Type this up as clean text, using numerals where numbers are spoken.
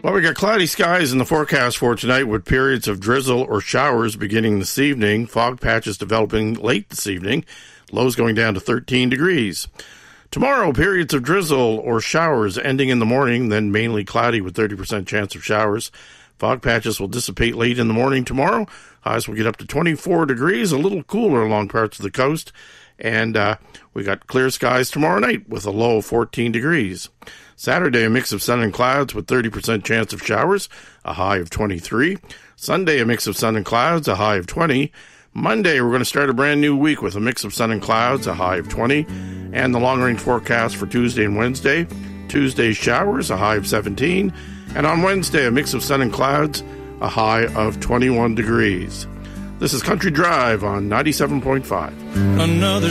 Well, we got cloudy skies in the forecast for tonight with periods of drizzle or showers beginning this evening. Fog patches developing late this evening. Lows going down to 13 degrees. Tomorrow, periods of drizzle or showers ending in the morning, then mainly cloudy with 30% chance of showers. Fog patches will dissipate late in the morning tomorrow. Highs will get up to 24 degrees, a little cooler along parts of the coast. And we got clear skies tomorrow night with a low of 14 degrees. Saturday, a mix of sun and clouds with 30% chance of showers, a high of 23. Sunday, a mix of sun and clouds, a high of 20. Monday, we're going to start a brand new week with a mix of sun and clouds, a high of 20. And the long-range forecast for Tuesday and Wednesday. Tuesday, showers, a high of 17. And on Wednesday, a mix of sun and clouds, a high of 21 degrees. This is Country Drive on 97.5. Another